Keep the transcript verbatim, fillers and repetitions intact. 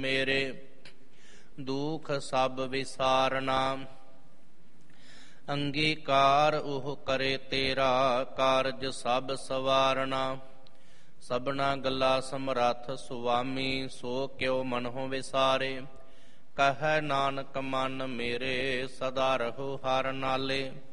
ਮੇਰੇ ਦੁਖ ਸਭ ਵਿਸਾਰਨਾ। ਅੰਗੀਕਾਰ ਉਹ ਕਰੇ ਤੇਰਾ ਕਾਰਜ ਸਭ ਸਵਾਰਨਾ। ਸਭਨਾ ਗੱਲਾ ਸਮਰੱਥ ਸੁਆਮੀ ਸੋ ਕਿਉ ਮਨਹੁ ਵਿਸਾਰੇ। ਕਹੈ ਨਾਨਕ ਮਨ ਮੇਰੇ ਸਦਾ ਰਹੋ ਹਰਿ ਨਾਲੇ।